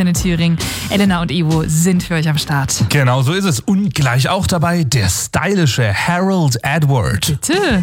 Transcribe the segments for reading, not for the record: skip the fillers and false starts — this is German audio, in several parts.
Antenne Thüringen. Elena und Ivo sind für euch am Start. Genau, so ist es. Und gleich auch dabei der stylische Harold Edward. Bitte?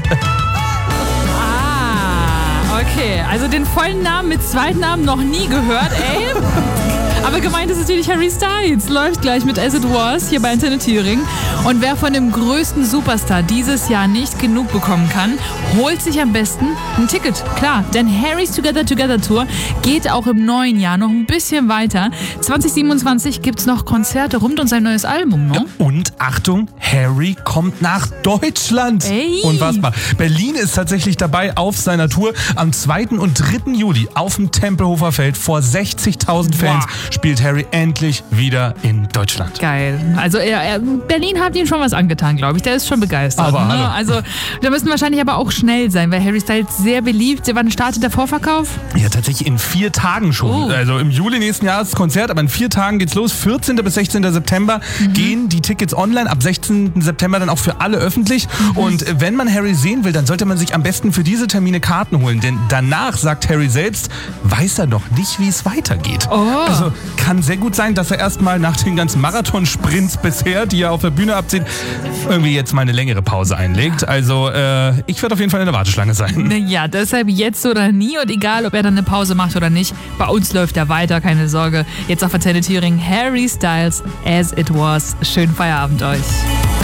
Okay, also den vollen Namen mit zweiten Namen noch nie gehört, ey. Aber gemeint ist natürlich Harry Styles. Läuft gleich mit As It Was hier bei Antenne Thüringen. Und wer von dem größten Superstar dieses Jahr nicht genug bekommen kann, holt sich am besten ein Ticket. Klar, denn Harry's Together Together Tour geht auch im neuen Jahr noch ein bisschen weiter. 2027 gibt's noch Konzerte rund um sein neues Album, ne? Ja, und Achtung, Harry kommt nach Deutschland. Ey. Unfassbar. Berlin ist tatsächlich dabei auf seiner Tour. Am 2. und 3. Juli auf dem Tempelhofer Feld vor 60.000 Fans spielt Harry endlich wieder in Deutschland. Geil. Also Berlin hat ihm schon was angetan, glaube ich. Der ist schon begeistert. Aber hallo. Also da müssen wahrscheinlich aber auch schnell sein, weil Harry Styles sehr beliebt. Wann startet der Vorverkauf? Ja, tatsächlich in 4 Tagen schon. Also im Juli nächsten Jahres das Konzert, aber in 4 Tagen geht's los. 14. bis 16. September gehen die Tickets online. Ab 16. September dann auch für alle öffentlich. Und wenn man Harry sehen will, dann sollte man sich am besten für diese Termine Karten holen. Denn danach, sagt Harry selbst, weiß er noch nicht, wie es weitergeht. Also kann sehr gut sein, dass er erstmal nach den ganzen Marathonsprints bisher, die er auf der Bühne abzieht, irgendwie jetzt mal eine längere Pause einlegt. Also ich werde auf jeden Fall in der Warteschlange sein. Ja, deshalb jetzt oder nie und egal, ob er dann eine Pause macht oder nicht. Bei uns läuft er weiter, keine Sorge. Jetzt auf Antenne Thüringen, Harry Styles, As It Was. Schönen Feierabend euch.